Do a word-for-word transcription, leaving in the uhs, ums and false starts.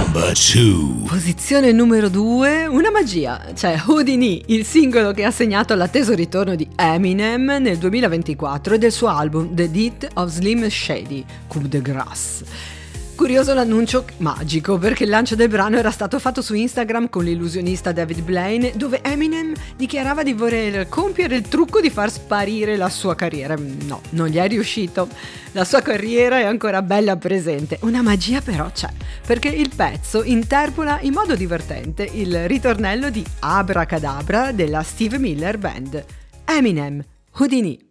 Number two. Posizione numero due, una magia, cioè Houdini, il singolo che ha segnato l'atteso ritorno di Eminem nel duemilaventiquattro e del suo album The Death of Slim Shady, Coup de Grâce. Curioso l'annuncio magico, perché il lancio del brano era stato fatto su Instagram con l'illusionista David Blaine, dove Eminem dichiarava di voler compiere il trucco di far sparire la sua carriera. No, non gli è riuscito. La sua carriera è ancora bella presente. Una magia però c'è, perché il pezzo interpola in modo divertente il ritornello di Abracadabra della Steve Miller Band. Eminem, Houdini.